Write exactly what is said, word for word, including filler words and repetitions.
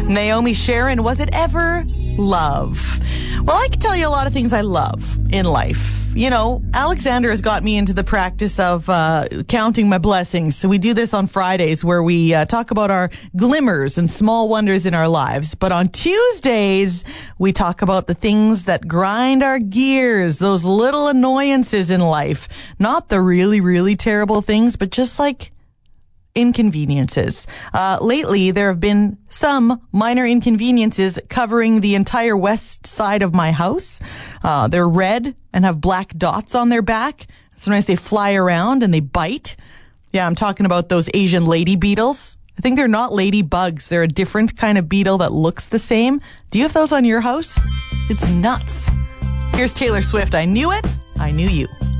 Naomi Sharon, was it ever love? Well, I can tell you a lot of things I love in life. You know, Alexander has got me into the practice of uh, counting my blessings. So we do this on Fridays where we uh, talk about our glimmers and small wonders in our lives. But on Tuesdays, we talk about the things that grind our gears, those little annoyances in life. Not the really, really terrible things, but just like inconveniences. Uh, lately, there have been some minor inconveniences covering the entire west side of my house. Uh, they're red and have black dots on their back. Sometimes they fly around and they bite. Yeah, I'm talking about those Asian lady beetles. I think they're not ladybugs. They're a different kind of beetle that looks the same. Do you have those on your house? It's nuts. Here's Taylor Swift. I knew it. I knew you.